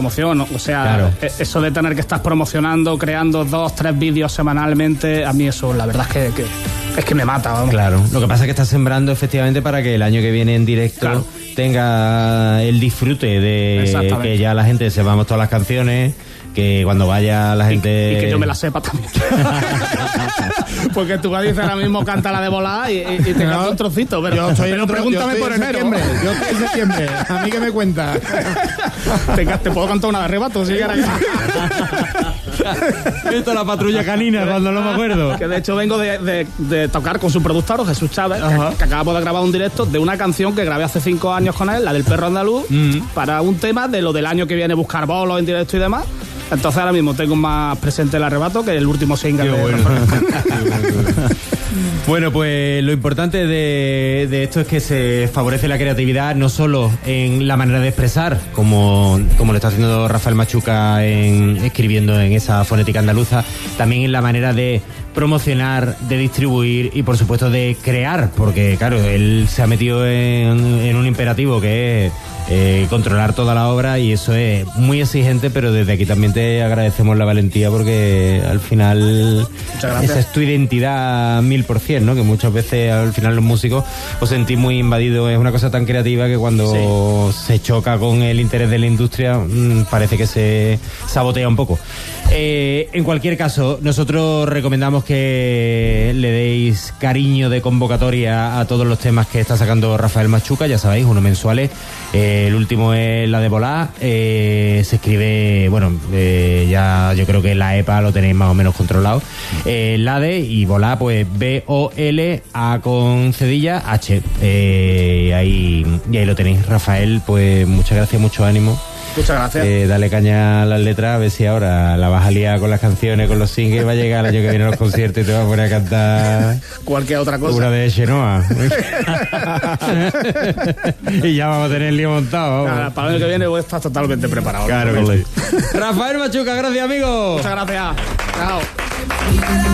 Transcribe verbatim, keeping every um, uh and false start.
promoción, o sea, claro. Eso de tener que estar promocionando, creando dos, tres vídeos semanalmente, a mí eso la verdad es que, que es que me mata, vamos. Claro, lo que pasa es que estás sembrando efectivamente para que el año que viene en directo claro. tenga el disfrute de que ya la gente sepamos todas las canciones, que cuando vaya la gente... Y, y que yo me la sepa también. Porque tú dices ahora mismo canta la de volar y, y, y te canto un trocito, pero, yo estoy pero otro, pregúntame yo por enero. Septiembre, yo estoy en septiembre, a mí que me cuenta. te, te puedo cantar una de arrebato, si quieres. Esto es la patrulla canina, cuando no me acuerdo. Que de hecho vengo de, de, de tocar con su productor, Jesús Chávez, que, que acabamos de grabar un directo de una canción que grabé hace cinco años con él, la del perro andaluz, mm. para un tema de lo del año que viene, buscar bolos en directo y demás. Entonces ahora mismo tengo más presente el arrebato que el último single. Qué de bueno. Bueno, pues lo importante de, de esto es que se favorece la creatividad no solo en la manera de expresar, como, como lo está haciendo Rafael Machuca en, escribiendo en esa fonética andaluza, también en la manera de promocionar, de distribuir y por supuesto de crear, porque claro, él se ha metido en, en un imperativo que es eh, controlar toda la obra, y eso es muy exigente, pero desde aquí también te agradecemos la valentía, porque al final esa es tu identidad mil por cien, ¿no? Que muchas veces al final los músicos os sentís muy invadidos, es una cosa tan creativa que cuando sí. se choca con el interés de la industria mmm, parece que se sabotea un poco. Eh, en cualquier caso, nosotros recomendamos que le deis cariño de convocatoria a todos los temas que está sacando Rafael Machuca, ya sabéis, uno mensuales. Eh, el último es la de volar, eh, se escribe, bueno, eh, ya yo creo que la E P A lo tenéis más o menos controlado. Eh, la de y volar, pues B O L A con cedilla H. Eh, ahí, y ahí lo tenéis. Rafael, pues muchas gracias, mucho ánimo. Muchas gracias. Eh, dale caña a las letras, a ver si ahora la vas a liar con las canciones, con los singles, va a llegar el año que viene a los conciertos y te vas a poner a cantar cualquier otra cosa. Una de Xenoa. Y ya vamos a tener el lío montado. Nada, para el año que viene voy a estar totalmente preparado. Claro que sí. Rafael Machuca, gracias, amigo. Muchas gracias. Chao.